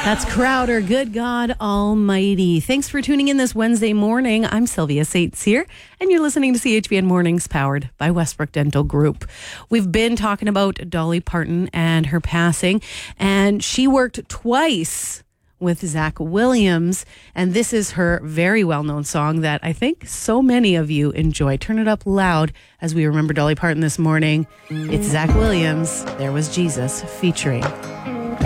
That's Crowder, Good God Almighty. Thanks for tuning in this Wednesday morning. I'm Sylvia Sates here, and you're listening to CHBN Mornings, powered by Westbrook Dental Group. We've been talking about Dolly Parton and her passing, and she worked twice with Zach Williams, and this is her very well-known song that I think so many of you enjoy. Turn it up loud as we remember Dolly Parton this morning. It's Zach Williams, There Was Jesus, featuring